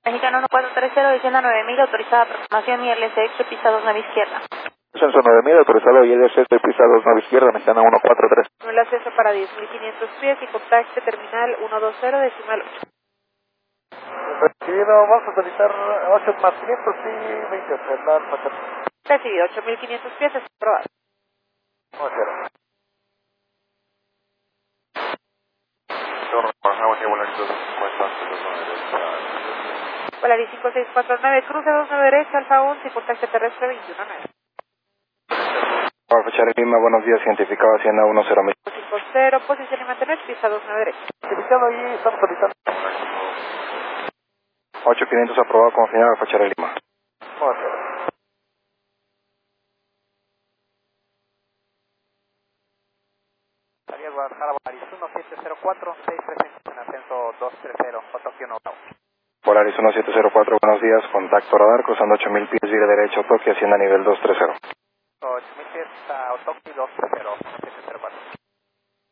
Mexicano 1430, diciendo 9000, autorizada aproximación ILCX, pista 2, nave izquierda. Censo 9000, autorizado ILCX, pista 2, nave izquierda, Mexicana 143. No el acceso para 10.500 pies y contacte terminal 120, decimal 8. Recibido, vamos a autorizar 8 más 500 y 28, ¿verdad? Recibido, 8.500 pies, es aprobado. Vamos a hacer. Volaris 5649, cruce 29 derecha, Alfa 11, contacte terrestre 219. Para fechar el Lima, buenos días, identificado Hacienda 10000. 50, posición y mantener, pista 29 derecha. Identificado ahí, estamos autorizando. 8500 aprobado como final para fechar el Lima. Vamos a hacer. Salida Guadalajara, Volaris 1704, 635 en ascenso 230, Tokio Nova. Volaris 1704, buenos días, contacto radar, cruzando 8000 pies, vía derecho, Tokio, Hacienda nivel 230. 8000 pies a Tokio 230, 1704.